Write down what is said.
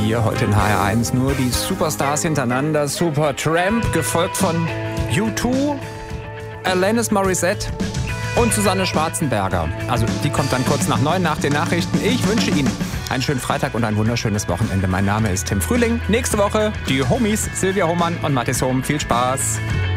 hier heute in HR1 nur die Superstars hintereinander. Supertramp, gefolgt von U2, Alanis Morissette und Susanne Schwarzenberger. Also die kommt dann kurz nach 9 nach den Nachrichten. Ich wünsche Ihnen einen schönen Freitag und ein wunderschönes Wochenende. Mein Name ist Tim Frühling. Nächste Woche die Homies Silvia Hohmann und Mathis Hohm. Viel Spaß.